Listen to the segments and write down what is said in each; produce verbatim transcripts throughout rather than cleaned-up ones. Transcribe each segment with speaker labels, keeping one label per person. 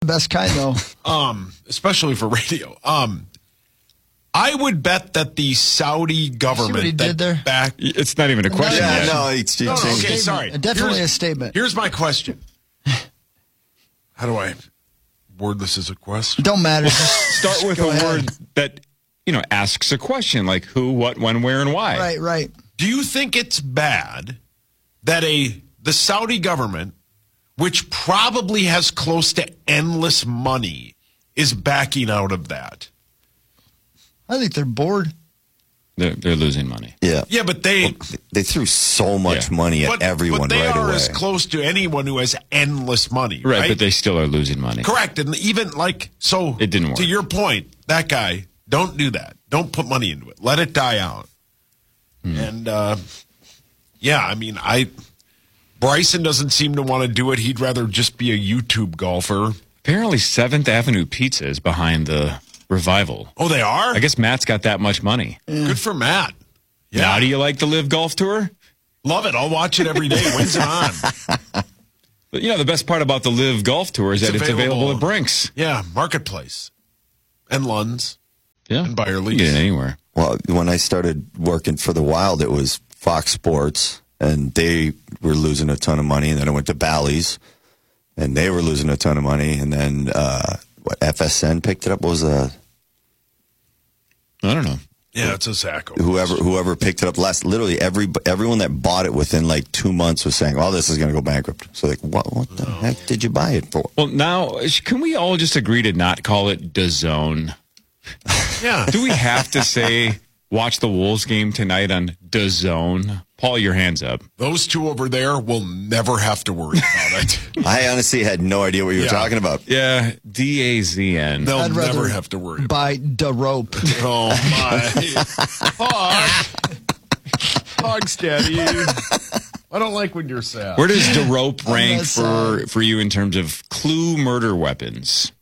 Speaker 1: Best kind, though.
Speaker 2: um, especially for radio. Um, I would bet that the Saudi government
Speaker 1: See what he
Speaker 2: that
Speaker 1: did there?
Speaker 2: back.
Speaker 3: It's not even a question
Speaker 4: Yeah,
Speaker 3: yet.
Speaker 4: no, it's
Speaker 2: No, no,
Speaker 4: changed.
Speaker 2: okay, sorry.
Speaker 1: Definitely
Speaker 2: Here's-
Speaker 1: a statement.
Speaker 2: Here's my question. How do I word this as a question?
Speaker 1: Don't matter. Just
Speaker 3: Start with
Speaker 1: go
Speaker 3: a
Speaker 1: ahead.
Speaker 3: word that, you know, asks a question like who, what, when, where, and why.
Speaker 1: Right, right.
Speaker 2: Do you think it's bad that a the Saudi government, which probably has close to endless money, is backing out of that?
Speaker 1: I think they're bored.
Speaker 3: They're, they're losing money.
Speaker 4: Yeah.
Speaker 2: Yeah, but they
Speaker 4: Well, they threw so much
Speaker 3: Yeah.
Speaker 4: money at
Speaker 2: but,
Speaker 4: everyone
Speaker 2: but they
Speaker 4: right
Speaker 2: are
Speaker 4: away.
Speaker 2: as close to anyone who has endless money,
Speaker 3: Right,
Speaker 2: right?
Speaker 3: but they still are losing money.
Speaker 2: Correct, and even like so.
Speaker 3: It didn't work.
Speaker 2: To your point, that guy, don't do that. Don't put money into it. Let it die out.
Speaker 3: Hmm.
Speaker 2: And uh, yeah, I mean, I Bryson doesn't seem to want to do it. He'd rather just be a YouTube golfer.
Speaker 3: Apparently, Seventh Avenue Pizza is behind the revival.
Speaker 2: Oh, they are.
Speaker 3: I guess Matt's got that much money.
Speaker 2: Good for Matt. Yeah,
Speaker 3: Now, do you like the Live Golf Tour?
Speaker 2: love it. I'll watch it every day. When's it on?
Speaker 3: But, you know, the best part about the Live Golf Tour is
Speaker 2: It's
Speaker 3: that it's
Speaker 2: available.
Speaker 3: available at Brinks.
Speaker 2: Yeah, Marketplace and Lund's
Speaker 3: Yeah.
Speaker 2: and Buyer
Speaker 3: You can get it
Speaker 2: Lease.
Speaker 3: anywhere.
Speaker 4: Well, when I started working for the Wild, it was Fox Sports, and they were losing a ton of money. And then I went to Bally's, and they were losing a ton of money. And then uh, what, F S N picked it up. What was uh,
Speaker 3: I don't know.
Speaker 2: Yeah, it's a Zacco.
Speaker 4: whoever whoever picked it up last? Literally every everyone that bought it within like two months was saying, "Oh, this is going to go bankrupt." So like, what what the heck did you buy it for?
Speaker 3: Well, now, can we all just agree to not call it DAZN?
Speaker 2: Yeah.
Speaker 3: Do we have to say, watch the Wolves game tonight on DAZN? Paul, your hands up.
Speaker 2: Those two over there will never have to worry about it.
Speaker 4: I honestly had no idea what you were
Speaker 2: Yeah.
Speaker 4: talking about.
Speaker 3: Yeah, D A Z N.
Speaker 2: They'll
Speaker 1: I'd rather
Speaker 2: never have to worry about
Speaker 1: Buy the rope.
Speaker 2: it. Oh, my. Hog. Hog steady. I don't like when you're sad.
Speaker 3: Where does DeRope
Speaker 1: I'm
Speaker 3: rank
Speaker 1: not
Speaker 3: for,
Speaker 1: sad.
Speaker 3: for you in terms of clue murder weapons?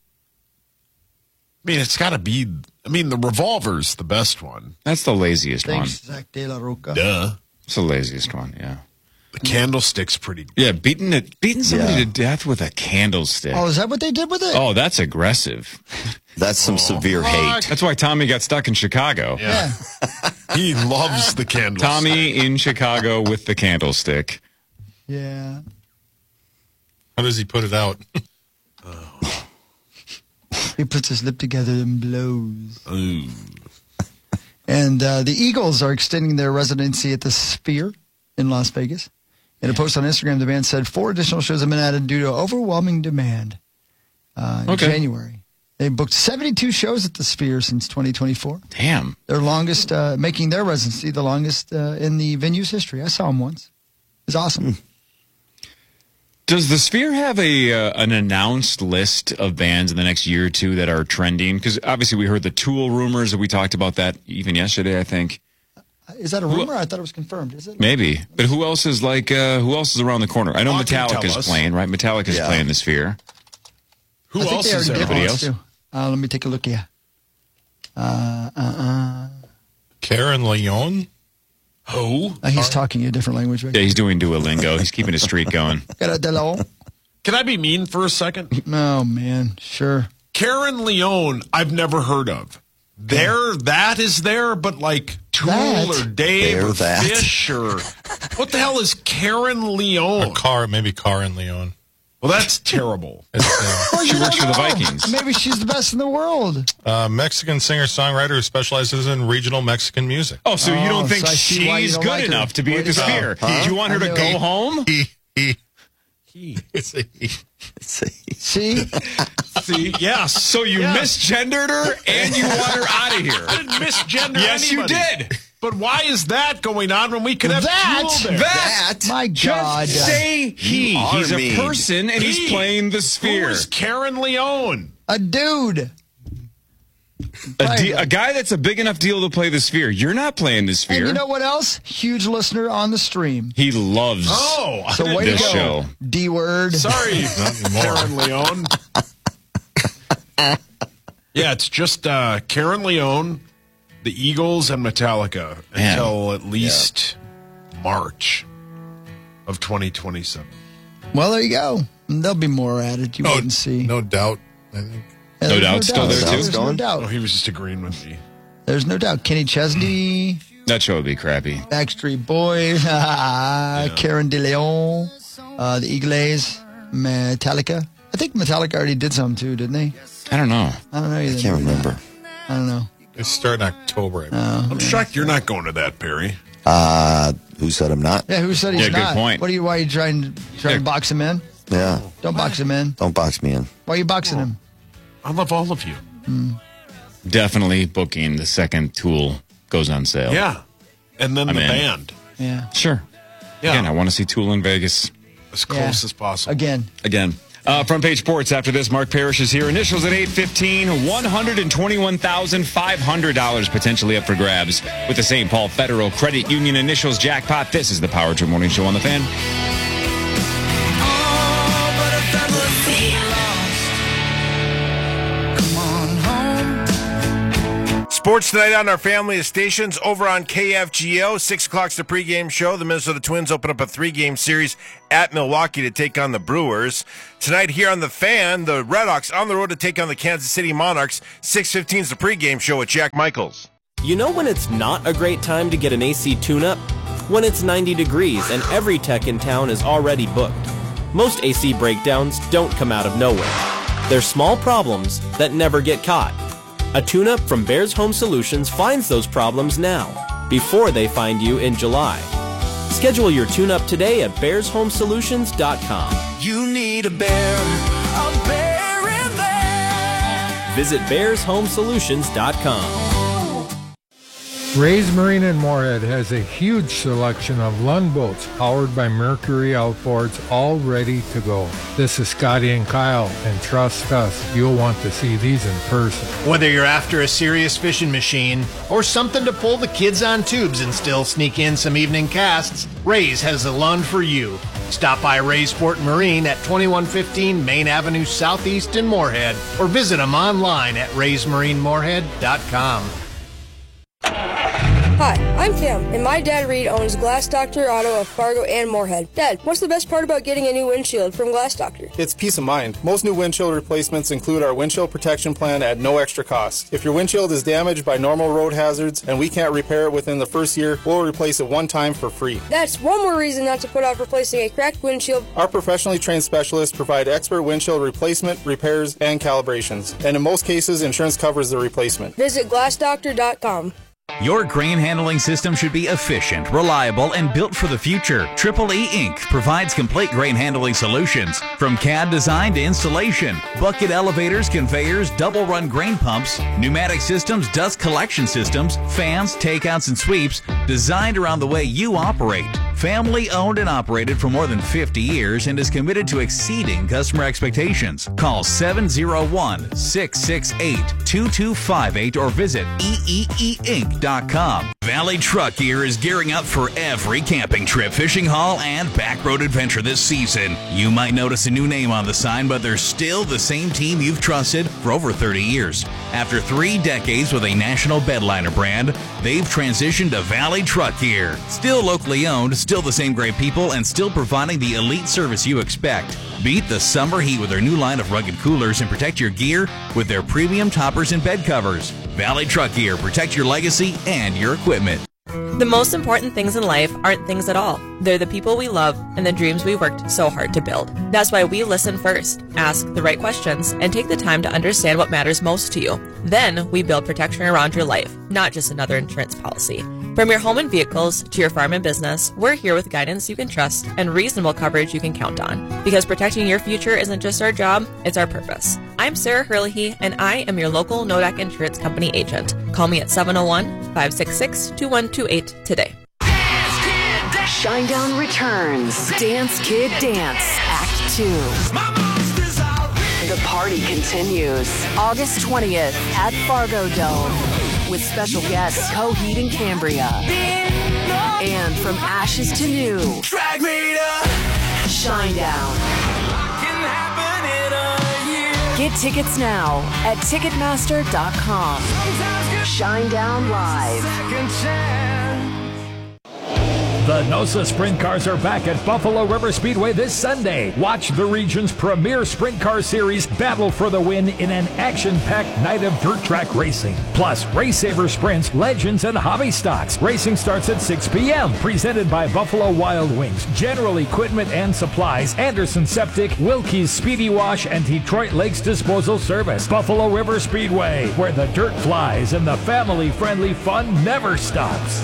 Speaker 2: I mean, it's got to be. I mean, the revolver's the best one.
Speaker 3: That's the laziest
Speaker 1: Thanks, Zach De La Roca.
Speaker 2: Duh.
Speaker 3: one. It's the laziest one, yeah.
Speaker 2: The candlestick's pretty.
Speaker 3: Yeah, beating it, beating somebody
Speaker 4: Yeah.
Speaker 3: to death with a candlestick.
Speaker 1: Oh, is that what they did with it?
Speaker 3: Oh, that's aggressive.
Speaker 4: That's some severe hate.
Speaker 3: That's why Tommy got stuck in Chicago.
Speaker 2: Yeah. He loves the candlestick.
Speaker 3: Tommy in Chicago with the candlestick.
Speaker 1: Yeah.
Speaker 5: How does he put it out?
Speaker 1: He puts his lip together and blows.
Speaker 2: Ooh.
Speaker 1: And uh, the Eagles are extending their residency at the Sphere in Las Vegas. In a post on Instagram, the band said four additional shows have been added due to overwhelming demand uh, in
Speaker 3: Okay.
Speaker 1: January. They booked seventy-two shows at the Sphere since twenty twenty-four.
Speaker 3: Damn.
Speaker 1: Their longest, uh, making their residency the longest uh, in the venue's history. I saw them once. It's awesome.
Speaker 3: Does the Sphere have a uh, an announced list of bands in the next year or two that are trending? Because obviously we heard the Tool rumors, and we talked about that even yesterday, I think.
Speaker 1: Is that a rumor? I thought it was confirmed. Is it?
Speaker 3: Maybe. But who else is like, uh, who else is around the corner? I know
Speaker 2: Well, can
Speaker 3: Metallica's
Speaker 2: tell us.
Speaker 3: playing, right? Metallica's
Speaker 4: Yeah.
Speaker 3: playing the Sphere.
Speaker 2: Who
Speaker 1: I think
Speaker 2: else
Speaker 1: they
Speaker 2: is
Speaker 1: already
Speaker 2: there?
Speaker 1: did
Speaker 3: Anybody
Speaker 1: once,
Speaker 3: else?
Speaker 1: too. Uh, let me take a look here. Uh, uh, uh.
Speaker 5: Karen Leon?
Speaker 2: Who?
Speaker 1: Uh, he's talking a different language. Right?
Speaker 3: Yeah, he's doing Duolingo. He's keeping his streak going.
Speaker 2: Can I be mean for a second?
Speaker 1: Oh, man. Sure.
Speaker 2: Karen Leone, I've never heard of. There, that is there, but like Tool
Speaker 1: That?
Speaker 2: or Dave
Speaker 4: There,
Speaker 2: or
Speaker 4: that.
Speaker 2: Fish or what the hell is Karen
Speaker 5: Or
Speaker 2: Leone?
Speaker 5: Car, maybe Karen Leon.
Speaker 2: Well, that's terrible.
Speaker 5: It's, uh,
Speaker 1: Well,
Speaker 3: She
Speaker 1: you
Speaker 3: works
Speaker 1: don't
Speaker 3: for the
Speaker 1: know.
Speaker 3: Vikings.
Speaker 1: Maybe she's the best in the world.
Speaker 5: uh, Mexican singer-songwriter who specializes in regional Mexican music.
Speaker 3: Oh, so you
Speaker 1: Oh,
Speaker 3: don't think
Speaker 1: so I see why you
Speaker 3: she's
Speaker 1: don't
Speaker 3: good
Speaker 1: like her.
Speaker 3: enough to be
Speaker 1: Way
Speaker 3: at the
Speaker 1: to go.
Speaker 3: Sphere?
Speaker 4: Huh?
Speaker 3: Do you want her
Speaker 1: I
Speaker 3: to
Speaker 1: knew
Speaker 3: go
Speaker 1: it.
Speaker 3: home?
Speaker 5: He, he,
Speaker 2: He.
Speaker 5: it's a he.
Speaker 1: See?
Speaker 2: See, yes.
Speaker 3: So you
Speaker 2: Yes.
Speaker 3: misgendered her and you want her out of here.
Speaker 2: I didn't misgender
Speaker 3: Yes, you
Speaker 2: anybody.
Speaker 3: did.
Speaker 2: But why is that going on when we could have
Speaker 1: That-
Speaker 2: Tool there?
Speaker 3: That,
Speaker 1: My God.
Speaker 3: just say he.
Speaker 4: You are
Speaker 3: He's a
Speaker 4: mean.
Speaker 3: person and he's
Speaker 2: He.
Speaker 3: playing the
Speaker 2: Who
Speaker 3: Sphere.
Speaker 2: is Karen Leone?
Speaker 1: A dude.
Speaker 3: A, de- a guy that's a big enough deal to play the Sphere. You're not playing the Sphere.
Speaker 1: And you know what else? Huge listener on the stream.
Speaker 3: He loves
Speaker 2: Oh, I
Speaker 1: So
Speaker 2: didn't
Speaker 1: way to
Speaker 3: this
Speaker 1: go.
Speaker 3: show.
Speaker 1: D word.
Speaker 2: Sorry,
Speaker 5: Not anymore.
Speaker 2: Karen Leone. Yeah, it's just uh, Karen Leone, the Eagles, and Metallica
Speaker 3: Man.
Speaker 2: until at least March of twenty twenty-seven.
Speaker 1: Well, there you go. And there'll be more added. You
Speaker 5: No,
Speaker 1: wait and see.
Speaker 5: no doubt I think.
Speaker 1: Yeah,
Speaker 3: No
Speaker 1: there's
Speaker 3: doubt, still there, too?
Speaker 1: There's no
Speaker 4: Going?
Speaker 1: doubt.
Speaker 2: Oh, he was just agreeing with me.
Speaker 1: There's no doubt. Kenny Chesney,
Speaker 3: That show would be crappy.
Speaker 1: Backstreet Boys, Karen DeLeon, uh, the Eagles, Metallica. I think Metallica already did some too, didn't they?
Speaker 3: I don't know.
Speaker 1: I don't know either.
Speaker 4: I can't remember.
Speaker 1: I don't know.
Speaker 5: It's starting October. I believe.
Speaker 2: I'm shocked you're not going to that, Perry.
Speaker 4: Uh, who said I'm not?
Speaker 1: Yeah, who said he's
Speaker 3: Yeah, good
Speaker 1: not?
Speaker 3: point.
Speaker 1: What are you? Why are you trying trying
Speaker 3: Yeah.
Speaker 1: to box him in?
Speaker 4: Yeah.
Speaker 1: Don't box him in.
Speaker 4: Don't box me in.
Speaker 1: Why are you boxing him?
Speaker 2: I love all of you.
Speaker 3: Definitely booking the second Tool goes on sale.
Speaker 2: Yeah. And then
Speaker 3: I'm
Speaker 2: the
Speaker 3: in.
Speaker 2: band.
Speaker 1: Yeah.
Speaker 3: Sure.
Speaker 2: Yeah.
Speaker 3: Again, I want to see Tool in Vegas
Speaker 2: As close
Speaker 1: Yeah.
Speaker 2: as possible.
Speaker 1: Again.
Speaker 3: again. Uh, front page sports after this. Mark Parrish is here. Initials at eight fifteen. one hundred twenty-one thousand five hundred dollars potentially up for grabs with the Saint Paul Federal Credit Union Initials jackpot. This is the Power Trip Morning Show on the Fan.
Speaker 6: Sports tonight on our family of stations over on K F G O. Six o'clock's the pregame show. The Minnesota Twins open up a three-game series at Milwaukee to take on the Brewers. Tonight here on The Fan, the Red Hawks on the road to take on the Kansas City Monarchs. six fifteen is the pregame show with Jack Michaels.
Speaker 7: You know when it's not a great time to get an A C tune-up? When it's ninety degrees and every tech in town is already booked. Most A C breakdowns don't come out of nowhere. They're small problems that never get caught. A tune-up from Bears Home Solutions finds those problems now, before they find you in July. Schedule your tune-up today at bears home solutions dot com.
Speaker 8: You need a bear, a bear in there.
Speaker 7: Visit bears home solutions dot com.
Speaker 9: Ray's Marine in Moorhead has a huge selection of Lund boats powered by Mercury outboards, all ready to go. This is Scotty and Kyle, and trust us, you'll want to see these in person.
Speaker 10: Whether you're after a serious fishing machine or something to pull the kids on tubes and still sneak in some evening casts, Ray's has the Lund for you. Stop by Ray's Sport and Marine at twenty-one fifteen Main Avenue Southeast in Moorhead, or visit them online at rays marine moorhead dot com.
Speaker 11: Hi, I'm Cam, and my dad Reed owns Glass Doctor Auto of Fargo and Moorhead. Dad, what's the best part about getting a new windshield from Glass Doctor?
Speaker 12: It's peace of mind. Most new windshield replacements include our windshield protection plan at no extra cost. If your windshield is damaged by normal road hazards and we can't repair it within the first year, we'll replace it one time for free.
Speaker 11: That's one more reason not to put off replacing a cracked windshield.
Speaker 12: Our professionally trained specialists provide expert windshield replacement, repairs, and calibrations. And in most cases, insurance covers the replacement.
Speaker 11: Visit glass doctor dot com.
Speaker 13: Your grain handling system should be efficient, reliable, and built for the future. Triple E Incorporated provides complete grain handling solutions, from C A D design to installation, bucket elevators, conveyors, double-run grain pumps, pneumatic systems, dust collection systems, fans, takeouts, and sweeps, designed around the way you operate. Family owned and operated for more than fifty years and is committed to exceeding customer expectations. Call seven oh one, six six eight, two two five eight or visit E E E Inc dot com. Valley Truck Gear is gearing up for every camping trip, fishing haul, and backroad adventure this season. You might notice a new name on the sign, but they're still the same team you've trusted for over thirty years. After three decades with a national bedliner brand, they've transitioned to Valley Truck Gear. Still locally owned, still the same great people, and still providing the elite service you expect. Beat the summer heat with their new line of rugged coolers and protect your gear with their premium toppers and bed covers. Valley Truck Gear, protect your legacy and your equipment.
Speaker 14: The most important things in life aren't things at all. They're the people we love and the dreams we worked so hard to build. That's why we listen first, ask the right questions, and take the time to understand what matters most to you. Then we build protection around your life, not just another insurance policy. From your home and vehicles to your farm and business, we're here with guidance you can trust and reasonable coverage you can count on. Because protecting your future isn't just our job, it's our purpose. I'm Sarah Hurley, and I am your local Nodak Insurance Company agent. Call me at seven oh one, five six six, two one two eight today.
Speaker 15: Shinedown returns. Dance Kid Dance, Act two. The party continues. August twentieth at Fargo Dome. With special guests Coheed and Cambria. And from ashes to new,
Speaker 8: Drag me to
Speaker 15: Shinedown. Get tickets now at ticketmaster dot com. Shinedown Live.
Speaker 16: The NOSA Sprint Cars are back at Buffalo River Speedway this Sunday. Watch the region's premier sprint car series battle for the win in an action-packed night of dirt track racing. Plus, Race Saver Sprints, Legends, and Hobby Stocks. Racing starts at six p.m. Presented by Buffalo Wild Wings, General Equipment and Supplies, Anderson Septic, Wilkie's Speedy Wash, and Detroit Lakes Disposal Service. Buffalo River Speedway, where the dirt flies and the family-friendly fun never stops.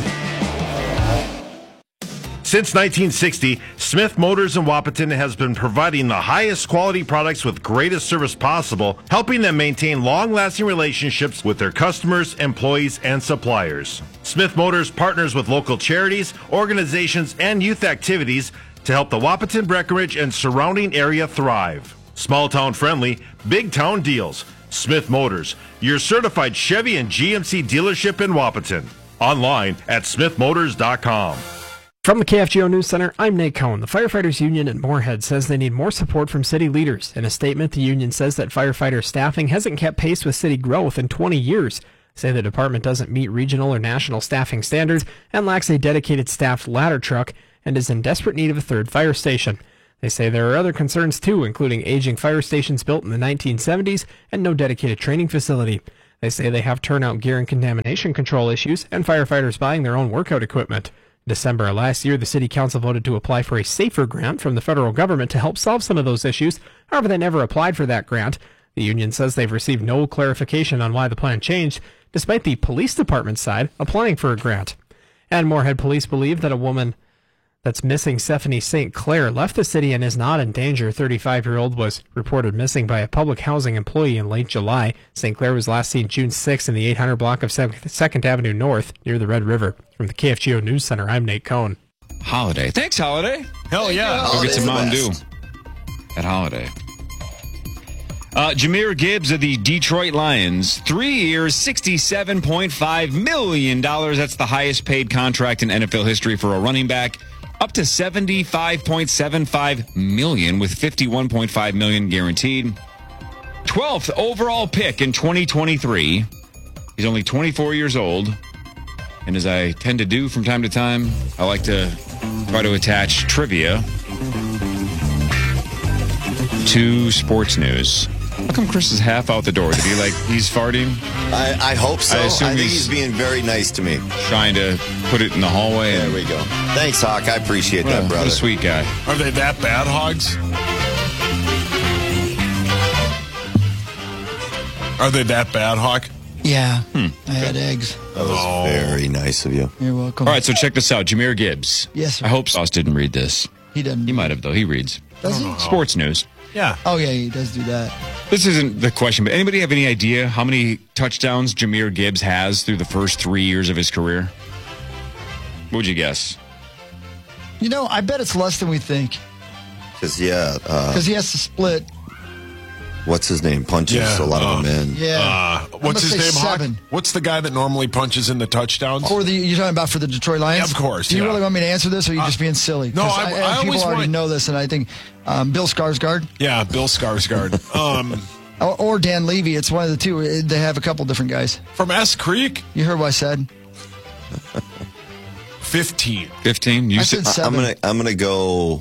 Speaker 6: Since nineteen sixty, Smith Motors in Wapaton has been providing the highest quality products with greatest service possible, helping them maintain long-lasting relationships with their customers, employees, and suppliers. Smith Motors partners with local charities, organizations, and youth activities to help the Wapaton, Breckenridge, and surrounding area thrive. Small town friendly, big town deals. Smith Motors, your certified Chevy and G M C dealership in Wapaton. Online at smith motors dot com.
Speaker 17: From the K F G O News Center, I'm Nate Cohn. The Firefighters Union in Moorhead says they need more support from city leaders. In a statement, the union says that firefighter staffing hasn't kept pace with city growth in twenty years. They say the department doesn't meet regional or national staffing standards and lacks a dedicated staffed ladder truck and is in desperate need of a third fire station. They say there are other concerns too, including aging fire stations built in the nineteen seventies and no dedicated training facility. They say they have turnout gear and contamination control issues and firefighters buying their own workout equipment. December last year, the City Council voted to apply for a SAFER grant from the federal government to help solve some of those issues. However, they never applied for that grant. The union says they've received no clarification on why the plan changed, despite the police department side applying for a grant. And Moorhead police believe that a woman that's missing, Stephanie Saint Clair, left the city and is not in danger. thirty-five-year-old was reported missing by a public housing employee in late July. Saint Clair was last seen June sixth in the eight hundred block of second Avenue North near the Red River. From the K F G O News Center, I'm Nate Cohn.
Speaker 3: Holiday. Thanks, Holiday.
Speaker 2: Hell yeah.
Speaker 3: Go get some Mountain Dew at Holiday. Uh, Jahmyr Gibbs of the Detroit Lions, three years, sixty-seven point five million dollars. That's the highest paid contract in N F L history for a running back. Up to seventy-five point seven five million dollars with fifty-one point five million dollars guaranteed. twelfth overall pick in twenty twenty-three. He's only twenty-four years old. And as I tend to do from time to time, I like to try to attach trivia to sports news. How come Chris is half out the door? Did he like, he's farting?
Speaker 4: I, I hope so.
Speaker 3: I,
Speaker 4: I
Speaker 3: assume
Speaker 4: think
Speaker 3: he's
Speaker 4: he's being very nice to me.
Speaker 3: Trying to put it in the hallway.
Speaker 4: There we go. Thanks, Hawk. I appreciate
Speaker 3: What
Speaker 4: that,
Speaker 3: a,
Speaker 4: brother.
Speaker 3: what a sweet guy.
Speaker 2: Are they that bad, Hogs? Are they that bad, Hawk?
Speaker 1: Yeah.
Speaker 3: Hmm.
Speaker 1: I had eggs.
Speaker 4: That was
Speaker 2: Oh.
Speaker 4: very nice of you.
Speaker 1: You're welcome.
Speaker 3: All right, so check this out. Jahmyr Gibbs.
Speaker 1: Yes, sir.
Speaker 3: I hope Sauce didn't read this.
Speaker 1: He doesn't.
Speaker 3: He might have, though. He reads.
Speaker 1: Does he?
Speaker 3: Sports news.
Speaker 2: Yeah.
Speaker 1: Oh, yeah, he does do that.
Speaker 3: This isn't the question, but anybody have any idea how many touchdowns Jahmyr Gibbs has through the first three years of his career? What would you guess?
Speaker 1: You know, I bet it's less than we think.
Speaker 4: Because, yeah.
Speaker 1: Because
Speaker 4: Uh,
Speaker 1: he has to split.
Speaker 4: what's his name? Punches
Speaker 2: Yeah,
Speaker 4: a lot
Speaker 2: uh,
Speaker 4: of them in.
Speaker 1: Yeah.
Speaker 2: Uh,
Speaker 1: I'm
Speaker 2: what's
Speaker 1: gonna
Speaker 2: his
Speaker 1: say
Speaker 2: name, Hawk?
Speaker 1: seven.
Speaker 2: What's the guy that normally punches in the touchdowns?
Speaker 1: Or the you're talking about for the Detroit Lions?
Speaker 2: Yeah, of course,
Speaker 1: Do you
Speaker 2: yeah.
Speaker 1: really want me to answer this, or are you
Speaker 2: Uh,
Speaker 1: just being silly?
Speaker 2: no,
Speaker 1: 'Cause
Speaker 2: I- I
Speaker 1: people
Speaker 2: always
Speaker 1: already
Speaker 2: want-
Speaker 1: know this, and I think um, Bill Skarsgård
Speaker 2: Yeah, Bill Skarsgård. um,
Speaker 1: or, or Dan Levy. It's one of the two. They have a couple different guys.
Speaker 2: From S Creek?
Speaker 1: You heard what I said?
Speaker 2: fifteen.
Speaker 3: fifteen? You
Speaker 1: I
Speaker 3: said,
Speaker 1: said seven.
Speaker 4: I'm gonna I'm gonna go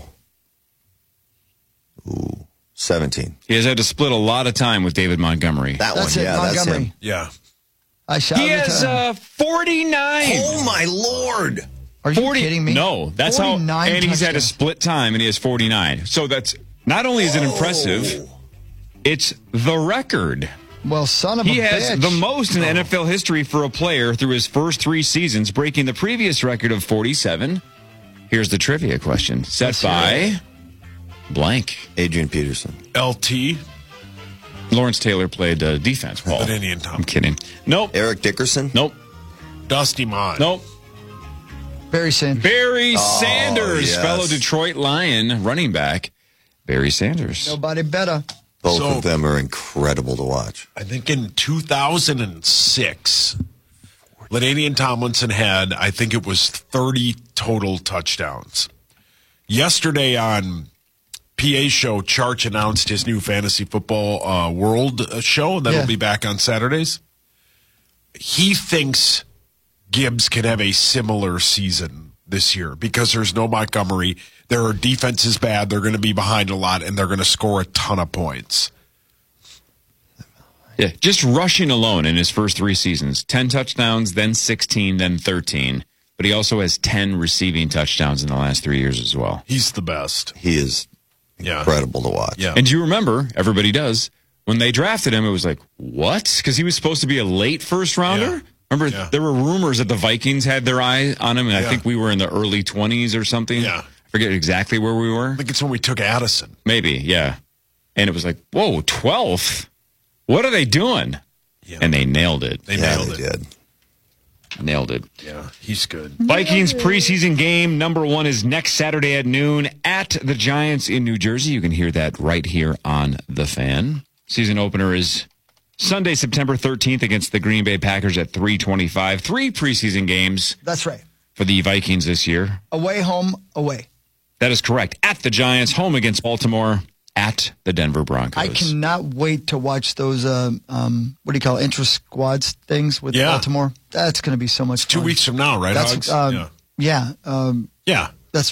Speaker 4: ooh, seventeen.
Speaker 3: he has had to split a lot of time with David Montgomery.
Speaker 4: That
Speaker 1: That's
Speaker 4: one,
Speaker 1: it,
Speaker 4: yeah, that's
Speaker 1: Montgomery.
Speaker 4: him.
Speaker 2: Yeah.
Speaker 1: I shouted.
Speaker 3: He has
Speaker 1: to-
Speaker 3: uh, forty-nine.
Speaker 4: Oh my lord!
Speaker 1: Are you
Speaker 3: forty
Speaker 1: kidding me?
Speaker 3: No, that's how.
Speaker 1: forty-nine
Speaker 3: And he's had a
Speaker 1: touchdowns.
Speaker 3: split time, and he has forty-nine. So that's not only is it impressive, it's the record.
Speaker 1: Well, son of
Speaker 3: He
Speaker 1: a
Speaker 3: has
Speaker 1: bitch.
Speaker 3: the most in N F L history for a player through his first three seasons, breaking the previous record of forty-seven. Here's the trivia question, set
Speaker 1: Let's hear
Speaker 3: by blank.
Speaker 4: Adrian Peterson.
Speaker 2: L T.
Speaker 3: Lawrence Taylor played uh, defense, Paul.
Speaker 2: An Indian Tom.
Speaker 3: I'm kidding. Nope.
Speaker 4: Eric Dickerson.
Speaker 3: Nope.
Speaker 2: Dusty Mott.
Speaker 3: Nope.
Speaker 1: Barry Sanders.
Speaker 3: Barry
Speaker 4: Oh,
Speaker 3: Sanders,
Speaker 4: yes.
Speaker 3: fellow Detroit Lion running back. Barry Sanders.
Speaker 1: Nobody better.
Speaker 4: Both
Speaker 2: So-
Speaker 4: of them are incredible to watch.
Speaker 2: I think in two thousand six, LaDainian Tomlinson had, I think it was thirty total touchdowns. Yesterday on P A show, Charch announced his new fantasy football uh, world uh, show, and that'll
Speaker 1: Yeah.
Speaker 2: be back on Saturdays. He thinks Gibbs can have a similar season this year because there's no Montgomery. Their defense is bad. They're going to be behind a lot, and they're going to score a ton of points.
Speaker 3: Yeah, just rushing alone in his first three seasons. ten touchdowns, then sixteen, then thirteen. But he also has ten receiving touchdowns in the last three years as well.
Speaker 2: He's the best.
Speaker 4: He is
Speaker 2: yeah.
Speaker 4: incredible to watch.
Speaker 2: Yeah.
Speaker 3: And do you remember, everybody does, when they drafted him, it was like, what? Because he was supposed to be a late first rounder?
Speaker 2: Yeah.
Speaker 3: Remember,
Speaker 2: Yeah.
Speaker 3: there were rumors that the Vikings had their eye on him, and
Speaker 2: Yeah.
Speaker 3: I think we were in the early twenties or something.
Speaker 2: Yeah.
Speaker 3: I forget exactly where we were.
Speaker 2: I think it's when we took Addison.
Speaker 3: Maybe, yeah. And it was like, whoa, twelfth? What are they doing?
Speaker 2: Yeah.
Speaker 3: And they nailed it.
Speaker 2: They
Speaker 4: Yeah,
Speaker 2: nailed
Speaker 4: they
Speaker 2: it.
Speaker 4: did.
Speaker 3: Nailed it.
Speaker 2: Yeah, he's good.
Speaker 3: Vikings preseason game number one is next Saturday at noon at the Giants in New Jersey. You can hear that right here on The Fan. Season opener is Sunday, September thirteenth against the Green Bay Packers at three twenty-five. Three preseason games
Speaker 1: That's right.
Speaker 3: for the Vikings this year.
Speaker 1: Away, home, away.
Speaker 3: That is correct. At the Giants, home against Baltimore, at the Denver Broncos.
Speaker 1: I cannot wait to watch those, um, um, what do you call it, intra-squads things with
Speaker 2: Yeah.
Speaker 1: Baltimore. That's going to be so much
Speaker 2: Two
Speaker 1: fun.
Speaker 2: weeks from now, right,
Speaker 1: That's,
Speaker 2: Hugs?
Speaker 1: um,
Speaker 2: yeah.
Speaker 1: Yeah. Um,
Speaker 2: Yeah.
Speaker 1: That's,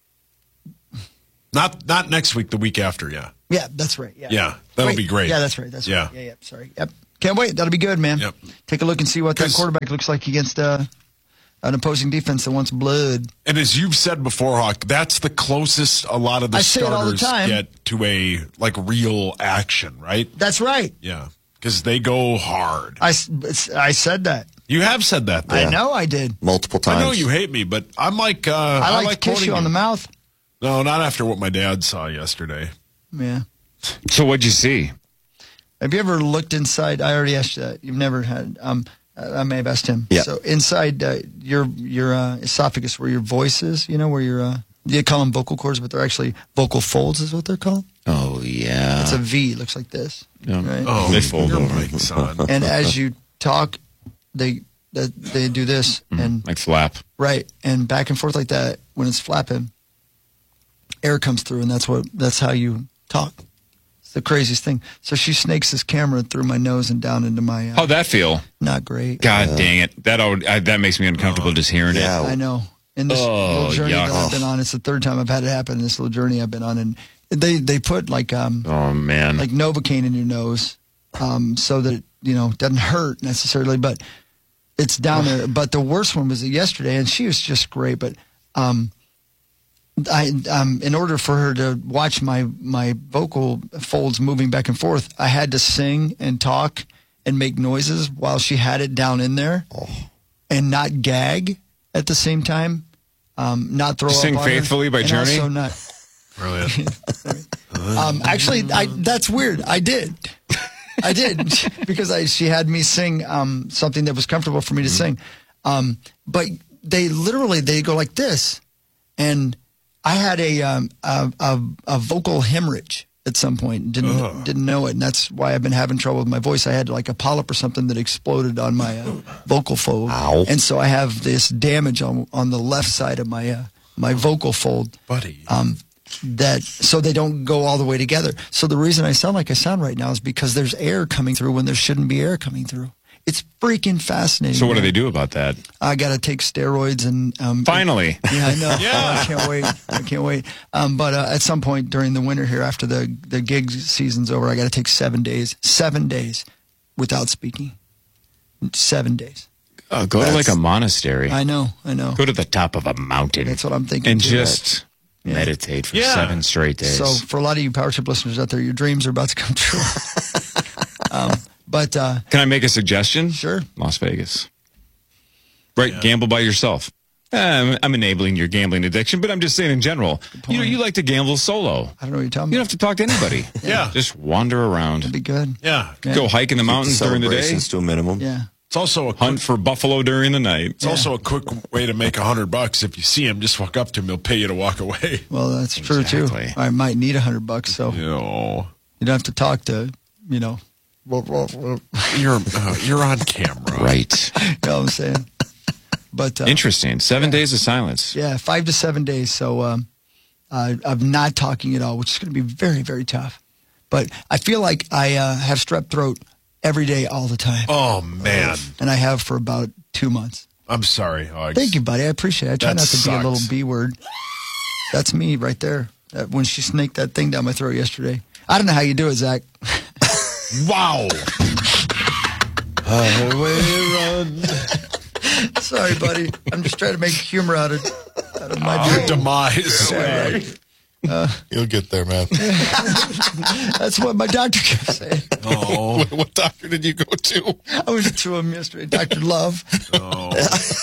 Speaker 2: Not not next week, the week after, yeah.
Speaker 1: yeah, that's right. Yeah.
Speaker 2: Yeah, that'll
Speaker 1: Wait,
Speaker 2: be great.
Speaker 1: Yeah, that's right. That's
Speaker 2: Yeah.
Speaker 1: right. Yeah, yeah. Sorry. Yep. Can't wait. That'll be good, man.
Speaker 2: Yep.
Speaker 1: Take a look and see what that
Speaker 2: 'Cause-
Speaker 1: quarterback looks like against uh, an opposing defense that wants blood.
Speaker 2: And as you've said before, Hawk, that's the closest a lot of the
Speaker 1: I say it all the
Speaker 2: starters
Speaker 1: time.
Speaker 2: get to a like real action, right?
Speaker 1: That's right.
Speaker 2: Yeah, because they go hard.
Speaker 1: I, s- it's- I said that.
Speaker 2: You have said that. Though.
Speaker 1: I know I did.
Speaker 4: Multiple
Speaker 2: I
Speaker 4: times.
Speaker 2: know you hate me, but I'm like uh,
Speaker 1: I
Speaker 2: I
Speaker 1: like,
Speaker 2: like
Speaker 1: to kiss
Speaker 2: quoting
Speaker 1: you on the mouth.
Speaker 2: No, not after what my dad saw yesterday.
Speaker 1: Yeah.
Speaker 3: So what'd you see?
Speaker 1: Have you ever looked inside? I already asked you that. You've never had. Um, I may have asked him.
Speaker 4: Yeah.
Speaker 1: So inside uh, your your uh, esophagus, where your voice is, you know, where your uh, you call them vocal cords, but they're actually vocal folds, is what they're called.
Speaker 3: Oh, yeah.
Speaker 1: It's a V. It looks like this.
Speaker 3: Yeah.
Speaker 1: Right?
Speaker 2: Oh,
Speaker 3: They fold
Speaker 2: you're
Speaker 3: over.
Speaker 2: my son.
Speaker 1: And as you talk, they they, they do this and
Speaker 3: Like flap.
Speaker 1: right and back and forth like that. When it's flapping, air comes through, and that's what that's how you talk. It's the craziest thing. So she snakes this camera through my nose and down into my. Uh,
Speaker 3: How'd that feel?
Speaker 1: Not great.
Speaker 3: God dang it. That al- I, that makes me uncomfortable just hearing
Speaker 4: Yeah.
Speaker 3: it.
Speaker 1: I know. In this
Speaker 3: Oh,
Speaker 1: little journey
Speaker 3: yuck.
Speaker 1: that I've been on, it's the third time I've had it happen. In this little journey I've been on, and they they put like um
Speaker 3: Oh, man.
Speaker 1: like Novocaine in your nose, um so that it, you know, doesn't hurt necessarily, but it's down there. But the worst one was yesterday, and she was just great. But um, I um in order for her to watch my my vocal folds moving back and forth, I had to sing and talk and make noises while she had it down in there, and not gag at the same time. Um, not throw
Speaker 3: Sing
Speaker 1: up on her,
Speaker 3: Faithfully by
Speaker 1: and
Speaker 3: Journey?
Speaker 1: also not.
Speaker 2: Brilliant.
Speaker 1: Um, actually, I, that's weird. I did. I did because I, she had me sing um, something that was comfortable for me to sing. Um, but they literally, they go like this. And I had a, um, a, a, a vocal hemorrhage at some point. Didn't,
Speaker 2: Ugh.
Speaker 1: didn't know it. And that's why I've been having trouble with my voice. I had like a polyp or something that exploded on my uh, vocal fold.
Speaker 4: Ow.
Speaker 1: And so I have this damage on, on the left side of my, uh, my vocal fold.
Speaker 2: Buddy.
Speaker 1: Um, that so they don't go all the way together. So the reason I sound like I sound right now is because there's air coming through when there shouldn't be air coming through. It's freaking fascinating.
Speaker 3: So what do
Speaker 1: man.
Speaker 3: they do about that?
Speaker 1: I got to take steroids and um,
Speaker 3: Finally.
Speaker 1: yeah, I know.
Speaker 2: Yeah.
Speaker 1: Oh, I can't wait. I can't wait. Um, but uh, at some point during the winter here, after the the gig season's over, I got to take seven days, seven days without speaking. Seven days.
Speaker 3: Oh, go to
Speaker 4: That's-
Speaker 3: like a monastery.
Speaker 1: I know. I know.
Speaker 3: Go to the top of a mountain.
Speaker 1: That's what I'm thinking.
Speaker 3: And
Speaker 1: too.
Speaker 3: just meditate for
Speaker 2: Yeah.
Speaker 3: seven straight days.
Speaker 1: So for a lot of you Power Trip listeners out there, your dreams are about to come true. um, but uh,
Speaker 3: Can I make a suggestion?
Speaker 1: Sure.
Speaker 3: Las Vegas. Right, gamble by yourself. Eh, I'm, I'm enabling your gambling addiction, but I'm just saying in general. You know, you like to gamble solo.
Speaker 1: I don't know what you're talking
Speaker 3: You don't
Speaker 1: about.
Speaker 3: have to talk to anybody.
Speaker 2: Yeah.
Speaker 3: Just wander around.
Speaker 1: It'd be good.
Speaker 2: Yeah.
Speaker 1: Yeah.
Speaker 3: Go hike in the mountains during the day.
Speaker 4: Celebrations to a minimum.
Speaker 1: Yeah.
Speaker 2: It's also a
Speaker 3: Hunt for buffalo during the night.
Speaker 2: It's also a quick way to make a hundred bucks. If you see him, just walk up to him. He'll pay you to walk away.
Speaker 1: Well, that's true too.
Speaker 3: Exactly.
Speaker 1: I might need a hundred bucks, so
Speaker 2: You know,
Speaker 1: you don't have to talk to, you know. Well, well, well,
Speaker 2: you're uh, you're on camera,
Speaker 3: Right.
Speaker 1: you know what I'm saying? But uh,
Speaker 3: Interesting. Seven days of silence.
Speaker 1: yeah, five to seven days. So um, uh, of not talking at all, which is going to be very, very tough. But I feel like I uh, have strep throat every day, all the time,
Speaker 2: Oh man.
Speaker 1: and I have for about two months.
Speaker 2: I'm sorry, Hogs.
Speaker 1: Thank you, buddy. I appreciate it. I try
Speaker 2: That
Speaker 1: not to be a little
Speaker 2: sucks.
Speaker 1: B word. That's me right there. That, when she snaked that thing down my throat yesterday. I don't know how you do it, Zach.
Speaker 2: Wow. Highway run.
Speaker 1: Sorry, buddy. I'm just trying to make humor out of, out of my
Speaker 2: Oh,
Speaker 1: dream.
Speaker 2: demise.
Speaker 1: Yeah, right. Uh,
Speaker 5: You'll get there, man.
Speaker 1: That's what my doctor kept saying.
Speaker 2: Oh.
Speaker 5: What doctor did you go to?
Speaker 1: I went to him yesterday, Doctor Love.
Speaker 2: Oh.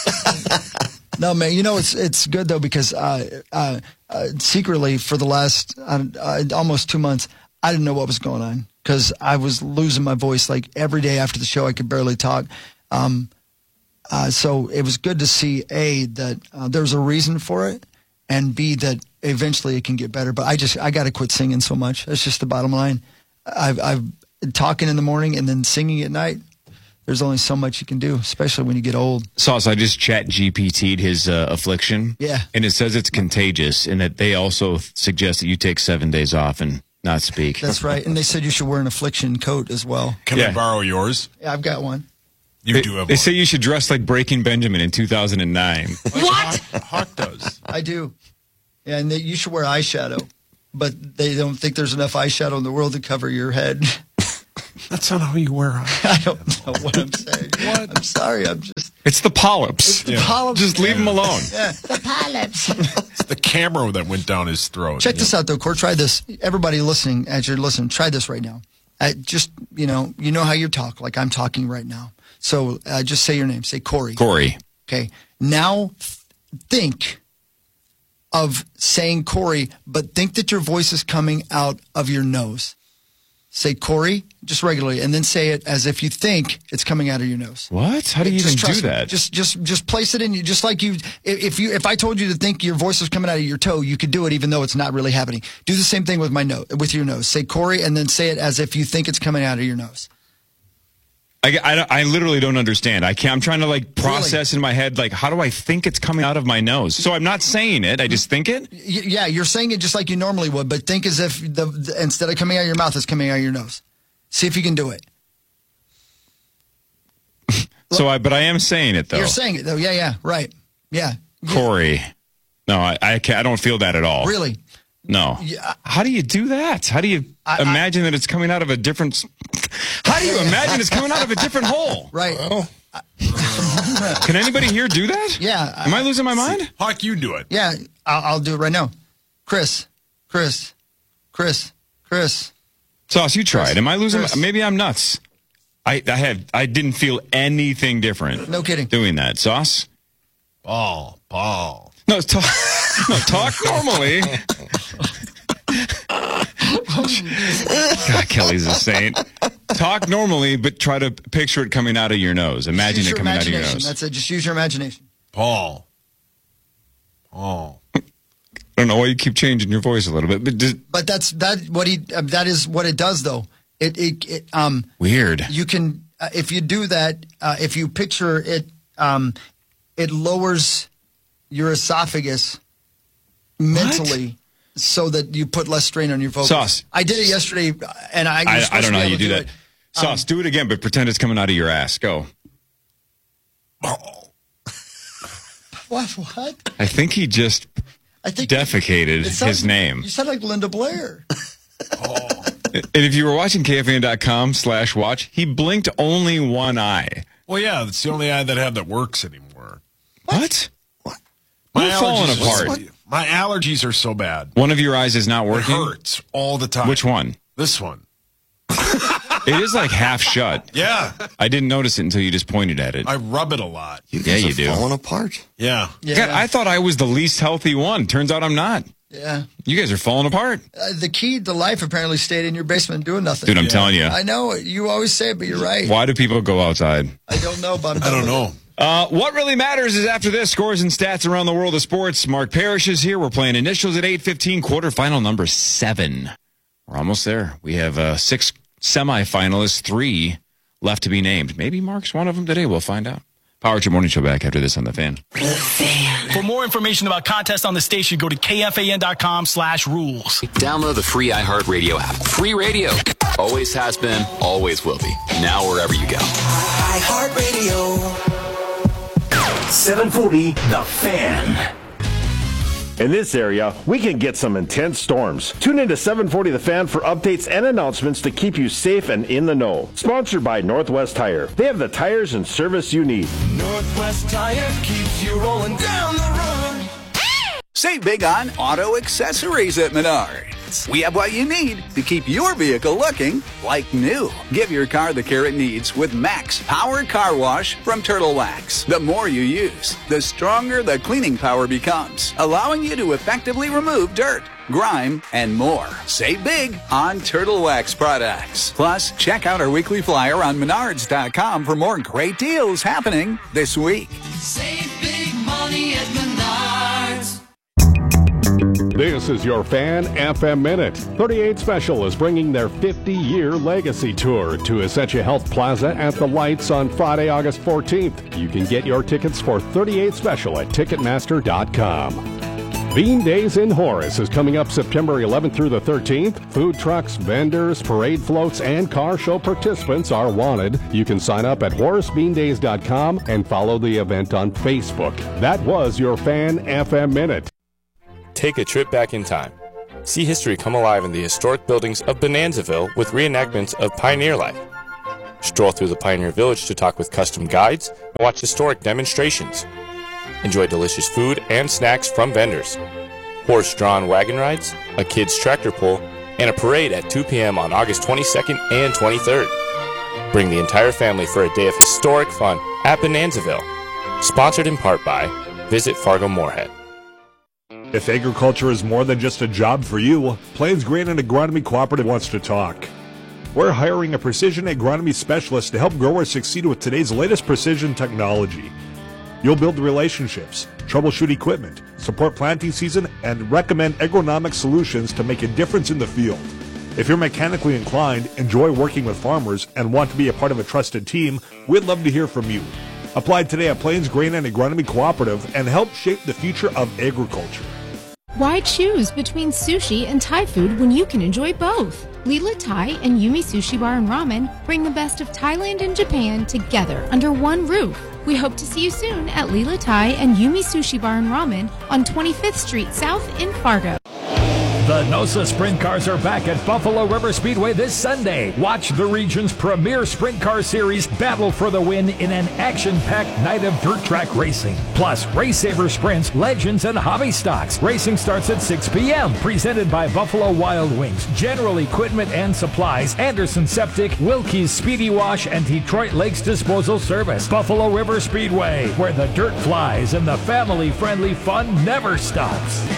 Speaker 1: No, man. You know it's it's good though because uh, uh, uh, secretly for the last uh, uh, almost two months, I didn't know what was going on because I was losing my voice like every day after the show. I could barely talk. Um, uh, so it was good to see a that uh, there's a reason for it, and b that eventually it can get better. But I just I got to quit singing so much. That's just the bottom line. I've I've talking in the morning and then singing at night. There's only so much you can do, especially when you get old.
Speaker 3: Sauce, I just chat G P T'd his uh, affliction.
Speaker 1: Yeah.
Speaker 3: And it says it's contagious and that they also suggest that you take seven days off and not speak.
Speaker 1: That's right. And they said you should wear an affliction coat as well.
Speaker 2: Can
Speaker 3: Yeah.
Speaker 2: I borrow yours?
Speaker 1: Yeah, I've got one.
Speaker 2: You
Speaker 3: They,
Speaker 2: do have
Speaker 3: they
Speaker 2: one.
Speaker 3: say you should dress like Breaking Benjamin in two thousand nine.
Speaker 2: What? Hawk, Hawk does.
Speaker 1: I do. Yeah, and they, you should wear eyeshadow. But they don't think there's enough eyeshadow in the world to cover your head.
Speaker 2: That's not how you wear eyes.
Speaker 1: I don't know what I'm saying. What? I'm sorry. I'm just.
Speaker 3: It's the polyps.
Speaker 1: It's the polyps.
Speaker 3: Just leave them alone.
Speaker 1: Yeah, the polyps.
Speaker 2: It's the camera that went down his throat.
Speaker 1: Check this out, though, Court. Try this. Everybody listening, as you're listening, try this right now. Uh, just, you know, you know how you talk, like I'm talking right now. So uh, just say your name. Say Corey.
Speaker 3: Corey.
Speaker 1: Okay. Now th- think of saying Corey, but think that your voice is coming out of your nose. Say Corey, just regularly, and then say it as if you think it's coming out of your nose.
Speaker 3: What? How do you
Speaker 1: Just
Speaker 3: even
Speaker 1: trust
Speaker 3: do
Speaker 1: me.
Speaker 3: that?
Speaker 1: Just, just, just place it in you. Just like you, if if you, if I told you to think your voice was coming out of your toe, you could do it, even though it's not really happening. Do the same thing with my nose, with your nose. Say Corey, and then say it as if you think it's coming out of your nose.
Speaker 3: I, I, I literally don't understand. I can't, I'm trying to like process in my head, like, how do I think it's coming out of my nose? So I'm not saying it. I just think it.
Speaker 1: Y- yeah, you're saying it just like you normally would, but think as if the, the instead of coming out of your mouth, it's coming out of your nose. See if you can do it.
Speaker 3: So I, but I am saying it though.
Speaker 1: You're saying it though. Yeah, yeah, right. Yeah.
Speaker 3: Corey. No, I, I, can't, I don't feel that at all.
Speaker 1: Really?
Speaker 3: No.
Speaker 1: Yeah.
Speaker 3: How do you do that? How do you
Speaker 1: I-
Speaker 3: imagine that it's coming out of a different? s- How do you imagine it's coming out of a different hole?
Speaker 1: Right.
Speaker 3: Can anybody here do that?
Speaker 1: Yeah.
Speaker 3: Am I losing my mind?
Speaker 2: Hawk, you do it.
Speaker 1: Yeah, I'll, I'll do it right now. Chris, Chris, Chris, Chris.
Speaker 3: Sauce, you tried. Am I losing?
Speaker 1: Chris.
Speaker 3: My, maybe I'm nuts. I, I have. I didn't feel anything different.
Speaker 1: No kidding.
Speaker 3: Doing that, Sauce.
Speaker 2: Ball, ball.
Speaker 3: No, talk. No, talk normally. God, Kelly's a saint. Talk normally, but try to picture it coming out of your nose. Imagine
Speaker 1: Use
Speaker 3: it
Speaker 1: your
Speaker 3: coming out of your
Speaker 1: imagination.
Speaker 3: nose.
Speaker 1: That's it. Just use your imagination.
Speaker 2: Paul. Paul.
Speaker 3: I don't know why you keep changing your voice a little bit, but just,
Speaker 1: But that's that. What he uh, that is what it does though. It it, it um.
Speaker 3: weird.
Speaker 1: You can uh, if you do that. Uh, if you picture it, um, it lowers your esophagus mentally. So that you put less strain on your vocals.
Speaker 3: Sauce.
Speaker 1: I did it yesterday, and I.
Speaker 3: I,
Speaker 1: you're
Speaker 3: I don't know how
Speaker 1: supposed to be
Speaker 3: you
Speaker 1: able
Speaker 3: do
Speaker 1: to
Speaker 3: that.
Speaker 1: it.
Speaker 3: Sauce, do it again, but pretend it's coming out of your ass. Go.
Speaker 1: What? What?
Speaker 3: I think he just
Speaker 1: I think
Speaker 3: defecated
Speaker 1: it sounds-
Speaker 3: his name.
Speaker 1: You sound like Linda Blair.
Speaker 3: And if you were watching K F A N dot com slash watch, he blinked only one eye.
Speaker 2: Well, yeah, that's the only eye that I have that works anymore.
Speaker 3: What?
Speaker 4: What?
Speaker 3: We're falling
Speaker 2: allergies-
Speaker 3: apart.
Speaker 2: What? My allergies are so bad.
Speaker 3: One of your eyes is not
Speaker 2: It
Speaker 3: working?
Speaker 2: hurts all the time.
Speaker 3: Which one?
Speaker 2: This one.
Speaker 3: It is like half shut.
Speaker 2: Yeah.
Speaker 3: I didn't notice it until you just pointed at it.
Speaker 2: I rub it a lot.
Speaker 4: You
Speaker 3: Yeah,
Speaker 4: guys
Speaker 3: you
Speaker 4: are
Speaker 3: do.
Speaker 4: falling apart.
Speaker 2: Yeah.
Speaker 1: Yeah.
Speaker 3: God, I thought I was the least healthy one. Turns out I'm not.
Speaker 1: Yeah.
Speaker 3: You guys are falling apart.
Speaker 1: Uh, the key to life apparently stayed in your basement doing nothing.
Speaker 3: Dude, I'm telling you.
Speaker 1: I know it. You always say it, but you're right.
Speaker 3: Why do people go outside?
Speaker 1: I don't know, but I'm
Speaker 2: I don't
Speaker 1: done
Speaker 2: know.
Speaker 1: with it.
Speaker 3: Uh, what really matters is after this, scores and stats around the world of sports. Mark Parrish is here. We're playing initials at eight fifteen, quarterfinal number seven. We're almost there. We have uh, six semifinalists, three left to be named. Maybe Mark's one of them today. We'll find out. Power Trip Morning Show back after this on The Fan.
Speaker 18: For more information about contests on the station, go to K F A N dot com slash rules.
Speaker 19: Download the free iHeartRadio app. Free radio. Always has been, always will be. Now wherever you go.
Speaker 8: iHeartRadio.
Speaker 16: seven forty The Fan.
Speaker 20: In this area, we can get some intense storms. Tune into seven forty The Fan for updates and announcements to keep you safe and in the know. Sponsored by Northwest Tire. They have the tires and service you need.
Speaker 8: Northwest Tire keeps you rolling down the road.
Speaker 13: Save big on auto accessories at Menards. We have what you need to keep your vehicle looking like new. Give your car the care it needs with Max Power Car Wash from Turtle Wax. The more you use, the stronger the cleaning power becomes, allowing you to effectively remove dirt, grime, and more. Save big on Turtle Wax products. Plus, check out our weekly flyer on menards dot com for more great deals happening this week.
Speaker 8: Save big money at Menards.
Speaker 21: This is your Fan F M Minute. thirty-eight Special is bringing their fifty-year legacy tour to Essentia Health Plaza at the Lights on Friday, August fourteenth. You can get your tickets for thirty-eight Special at ticketmaster dot com. Bean Days in Horace is coming up September eleventh through the thirteenth. Food trucks, vendors, parade floats, and car show participants are wanted. You can sign up at horace bean days dot com and follow the event on Facebook. That was your Fan F M Minute.
Speaker 22: Take a trip back in time. See history come alive in the historic buildings of Bonanzaville with reenactments of pioneer life. Stroll through the Pioneer Village to talk with custom guides and watch historic demonstrations. Enjoy delicious food and snacks from vendors. Horse-drawn wagon rides, a kids' tractor pull, and a parade at two p.m. on August twenty-second and twenty-third. Bring the entire family for a day of historic fun at Bonanzaville. Sponsored in part by Visit Fargo Moorhead.
Speaker 23: If agriculture is more than just a job for you, Plains Grain and Agronomy Cooperative wants to talk. We're hiring a precision agronomy specialist to help growers succeed with today's latest precision technology. You'll build relationships, troubleshoot equipment, support planting season, and recommend agronomic solutions to make a difference in the field. If you're mechanically inclined, enjoy working with farmers, and want to be a part of a trusted team, we'd love to hear from you. Apply today at Plains Grain and Agronomy Cooperative and help shape the future of agriculture.
Speaker 24: Why choose between sushi and Thai food when you can enjoy both? Lila Thai and Yumi Sushi Bar and Ramen bring the best of Thailand and Japan together under one roof. We hope to see you soon at Lila Thai and Yumi Sushi Bar and Ramen on twenty-fifth Street South in Fargo.
Speaker 16: The NOSA Sprint Cars are back at Buffalo River Speedway this Sunday. Watch the region's premier sprint car series battle for the win in an action-packed night of dirt track racing. Plus, Race Saver Sprints, Legends, and Hobby Stocks. Racing starts at six p.m. Presented by Buffalo Wild Wings, General Equipment and Supplies, Anderson Septic, Wilkie's Speedy Wash, and Detroit Lakes Disposal Service. Buffalo River Speedway, where the dirt flies and the family-friendly fun never stops.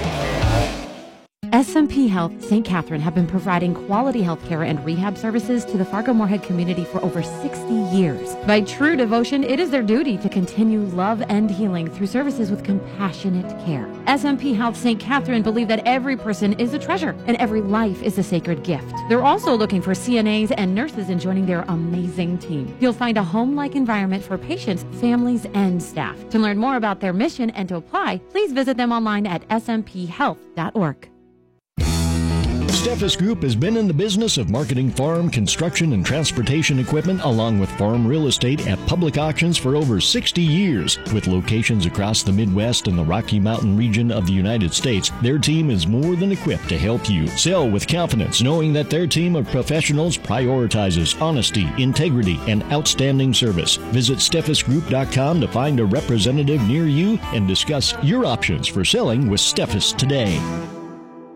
Speaker 25: S M P Health Saint Catherine have been providing quality health care and rehab services to the Fargo-Moorhead community for over sixty years. By true devotion, it is their duty to continue love and healing through services with compassionate care. S M P Health Saint Catherine believe that every person is a treasure and every life is a sacred gift. They're also looking for C N As and nurses in joining their amazing team. You'll find a home-like environment for patients, families, and staff. To learn more about their mission and to apply, please visit them online at s m p health dot org.
Speaker 26: Steffes Group has been in the business of marketing farm, construction, and transportation equipment along with farm real estate at public auctions for over sixty years. With locations across the Midwest and the Rocky Mountain region of the United States, their team is more than equipped to help you sell with confidence, knowing that their team of professionals prioritizes honesty, integrity, and outstanding service. Visit steffes group dot com to find a representative near you and discuss your options for selling with Steffes today.